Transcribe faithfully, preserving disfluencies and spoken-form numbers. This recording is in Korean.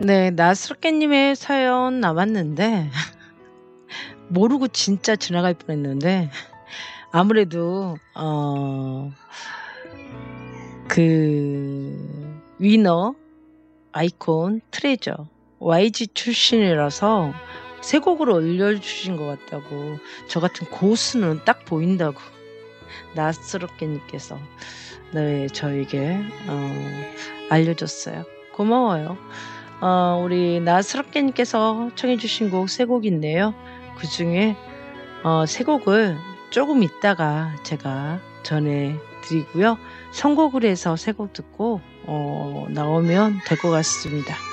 네. 나스럽게 님의 사연 남았는데 모르고 진짜 지나갈 뻔했는데 아무래도 어 그 위너, 아이콘, 트레저 와이지 출신이라서 세 곡을 올려주신 것 같다고 저 같은 고수는 딱 보인다고 나스럽게 님께서 네 저에게 어 알려줬어요. 고마워요. 어 우리 나스럽게 님께서 청해 주신 곡 세 곡인데요. 그중에 어 세 곡을 쪼금 있다가 제가 전해 드리고요. 선곡을 해서 세 곡 듣고 어 나오면 될 것 같습니다.